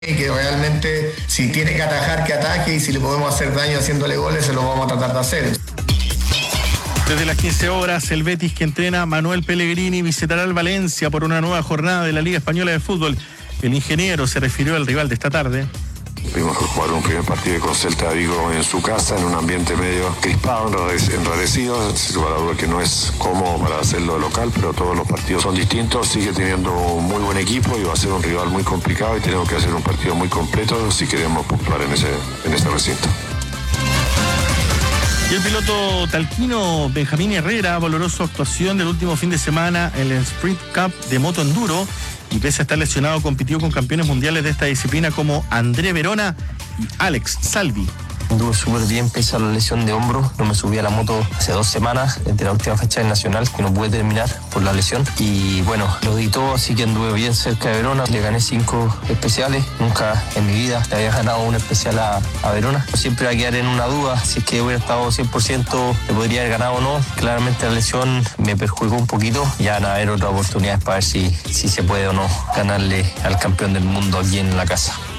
Y que realmente si tiene que atajar, que ataque, y si le podemos hacer daño haciéndole goles, se lo vamos a tratar de hacer. Desde las 15 horas, el Betis, que entrena Manuel Pellegrini, visitará el Valencia por una nueva jornada de la Liga Española de Fútbol. El ingeniero se refirió al rival de esta tarde. Tuvimos que jugar un primer partido con Celta de Vigo en su casa, en un ambiente medio crispado, enrarecido. Sin lugar a duda que no es cómodo para hacerlo local, pero todos los partidos son distintos. Sigue teniendo un muy buen equipo y va a ser un rival muy complicado, y tenemos que hacer un partido muy completo si queremos puntuar en ese recinto. Y el piloto talquino Benjamín Herrera valoró su actuación del último fin de semana en el Sprint Cup de Moto Enduro, y pese a estar lesionado compitió con campeones mundiales de esta disciplina como André Verona y Alex Salvi. Anduve súper bien pese a la lesión de hombro. No me subí a la moto hace 2 semanas, desde la última fecha del Nacional, que no pude terminar por la lesión. Y bueno, lo di todo, así que anduve bien cerca de Verona. Le gané 5 especiales. Nunca en mi vida le había ganado un especial a Verona. Siempre va a quedar en una duda si es que hubiera estado 100%, le podría haber ganado o no. Claramente la lesión me perjudicó un poquito. Ya van a haber otras oportunidades para ver si se puede o no ganarle al campeón del mundo aquí en la casa.